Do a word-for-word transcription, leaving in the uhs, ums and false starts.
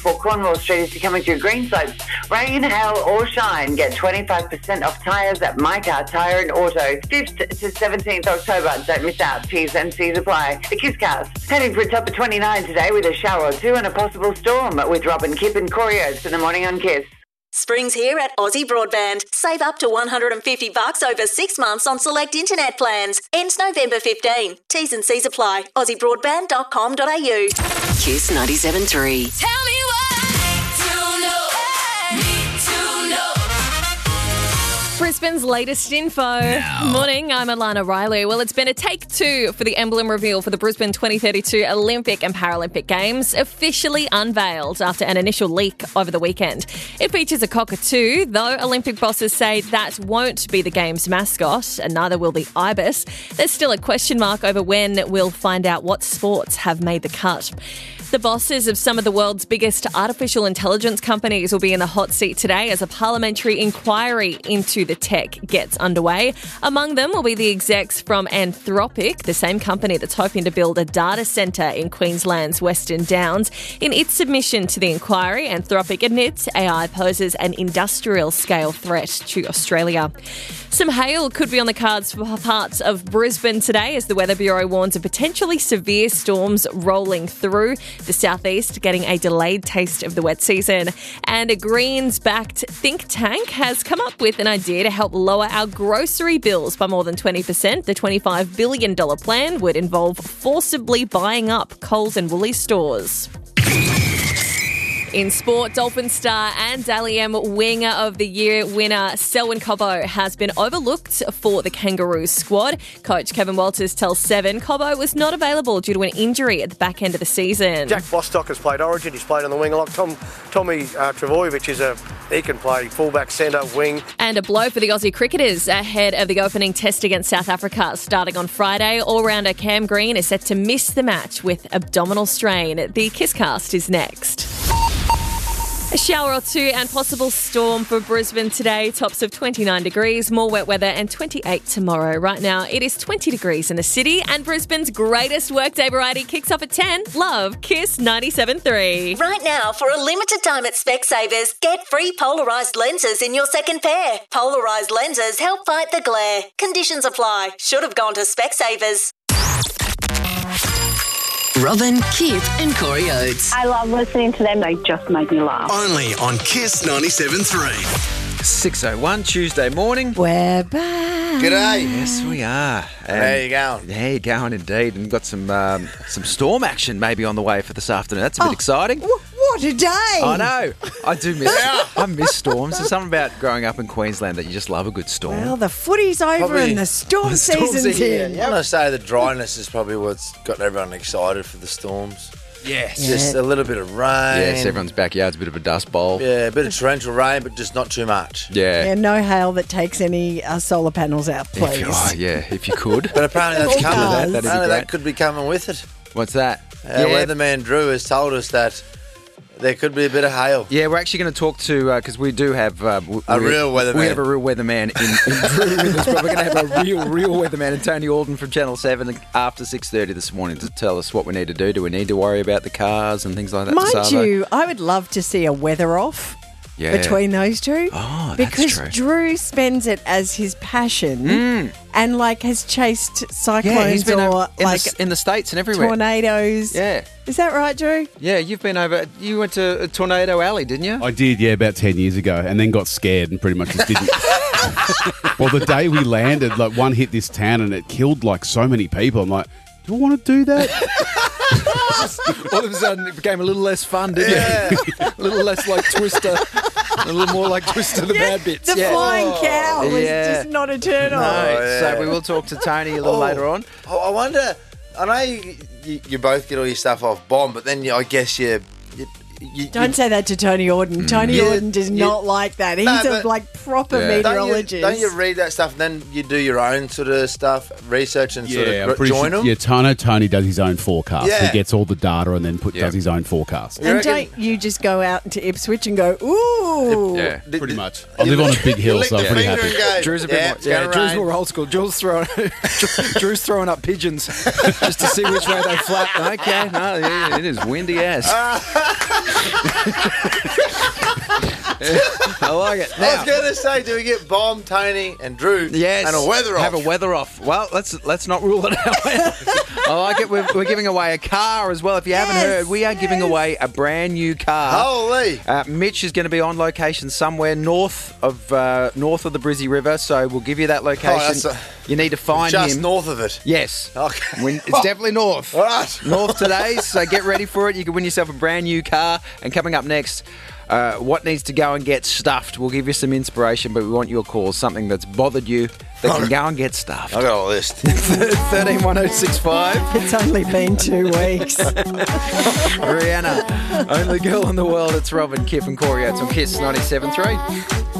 twenty-four Cornwall Street as you're coming through Greenslopes. Rain, hail or shine, get twenty-five percent off tyres at My Car Tyre and Auto. fifth to seventeenth October. Don't miss out. T's and C's apply. The Kisscast. Heading for a top of twenty-nine today with a shower or two and a possible storm with Robin, Kip and Corey Oates in the morning on Kiss. Spring's here at Aussie Broadband. Save up to one hundred fifty bucks over six months on select internet plans. Ends November fifteenth. T's and C's apply. aussie broadband dot com dot a u. Kiss ninety-seven point three. Tell me what I need to know. Need to know. Brisbane's latest info. Now. Morning, I'm Alana Riley. Well, it's been a take two for the emblem reveal for the Brisbane twenty thirty-two Olympic and Paralympic Games, officially unveiled after an initial leak over the weekend. It features a cockatoo, though Olympic bosses say that won't be the Games mascot, and neither will the ibis. There's still a question mark over when we'll find out what sports have made the cut. The bosses of some of the world's biggest artificial intelligence companies will be in the hot seat today as a parliamentary inquiry into the tech gets underway. Among them will be the execs from Anthropic, the same company that's hoping to build a data centre in Queensland's Western Downs. In its submission to the inquiry, Anthropic admits A I poses an industrial-scale threat to Australia. Some hail could be on the cards for parts of Brisbane today as the Weather Bureau warns of potentially severe storms rolling through. The southeast getting a delayed taste of the wet season. And a Greens-backed think tank has come up with an idea to help lower our grocery bills by more than twenty percent. The twenty-five billion dollars plan would involve forcibly buying up Coles and Woolies stores. In sport, Dolphin star and Dally M Winger of the Year winner Selwyn Cobbo has been overlooked for the Kangaroos squad. Coach Kevin Walters tells Seven Cobbo was not available due to an injury at the back end of the season. Jack Bostock has played Origin. He's played on the wing a lot. Tom, Tommy uh, Travojevic is a he can play fullback, centre, wing. And a blow for the Aussie cricketers ahead of the opening test against South Africa starting on Friday. All-rounder Cam Green is set to miss the match with abdominal strain. The Kisscast is next. A shower or two and possible storm for Brisbane today. Tops of twenty-nine degrees, more wet weather and twenty-eight tomorrow. Right now, it is twenty degrees in the city and Brisbane's greatest workday variety kicks off at ten. Love, Kiss ninety-seven point three. Right now, for a limited time at Specsavers, get free polarised lenses in your second pair. Polarised lenses help fight the glare. Conditions apply. Should have gone to Specsavers. Robin, Kip and Corey Oates. I love listening to them. They just make me laugh. Only on Kiss ninety-seven point three. six oh one Tuesday morning. We're back. G'day. Yes, we are. And How you going? How you going indeed. And we've got some um, some storm action maybe on the way for this afternoon. That's a bit Oh, exciting. Wh- what a day! I know. I do miss I miss storms. There's something about growing up in Queensland that you just love a good storm. Well, the footy's over Probably and the storm the storm season's season, in. I'm going to say the dryness is probably what's got everyone excited for the storms. Yes. Just a little bit of rain. Yes, everyone's backyard's a bit of a dust bowl. Yeah, a bit of torrential rain, but just not too much. Yeah. Yeah, no hail that takes any uh, solar panels out, If please. you- oh, yeah, if you could. But apparently that's All coming. cars. That'd be apparently great. that could be coming with it. What's that? Our weatherman Drew has told us that there could be a bit of hail. Yeah, we're actually going to talk to, because we do have... Uh, w- A we- real weatherman. We have a real weatherman in, in Drew with us, but we're going to have a real, real weatherman in Tony Alden from Channel seven after six thirty this morning to tell us what we need to do. Do we need to worry about the cars and things like that? Mind Savo? you, I would love to see a weather off Yeah. between those two. Oh, that's because true. Drew spends it as his passion and like has chased cyclones Yeah, he's been or over in, like the, in the States and everywhere. tornadoes. Yeah. Is that right, Drew? Yeah, you've been over... You went to Tornado Alley, didn't you? I did, yeah, about ten years ago, and then got scared and pretty much just didn't. Well, the day we landed, like one hit this town and it killed like so many people. I'm like, do I want to do that? All of a sudden, it became a little less fun, didn't it? a little less like Twister. A little more like Twister the Bad Bits. The yeah. flying cow was Yeah. just not a turn on. No, yeah. So we will talk to Tony a little Oh. later on. Oh, I wonder. I know you, you, you both get all your stuff off bomb, but then you, I guess you. you, you Don't you, say that to Tony Auden. Tony Yeah, Auden does yeah. not like that. He's No, a but- like proper Yeah. don't, you, meteorologist. don't you read that stuff and then you do your own sort of stuff, research and sort Yeah, of I'm pretty join sure. them? Yeah, Tano Tony does his own forecast. Yeah. He gets all the data and then put Yeah. does his own forecast. You and reckon- don't you just go out into Ipswich and go, ooh. Yeah. Did- Pretty did- much. I you live on lick- a big hill, you lick so I'm the pretty finger happy. and go, Drew's a bit yeah, more, it's yeah, gonna Drew's rain. more old school. Drew's throwing, Drew's throwing up pigeons just to see which way they flap. Okay, no, yeah, it is windy as. I like it. I Now, was going to say, do we get Bomb, Tony, and Drew yes, and a weather off? Have a weather off. Well, let's let's not rule it out. I like it. We're, we're giving away a car as well. If you Yes, haven't heard, we are yes. giving away a brand new car. Holy! Uh, Mitch is going to be on location somewhere north of uh, north of the Brizzy River, so we'll give you that location. Oh, that's a- you need to find Just him. north of it. Yes. Okay. When, it's definitely north. All right. North today, so get ready for it. You can win yourself a brand new car. And coming up next, uh, what needs to go and get stuffed? We'll give you some inspiration, but we want your call, something that's bothered you that can go and get stuffed. I got a list. thirteen one oh six five. It's only been two weeks. Rihanna, only girl in the world. It's Robin, Kip and Corey. It's on Kiss ninety-seven three.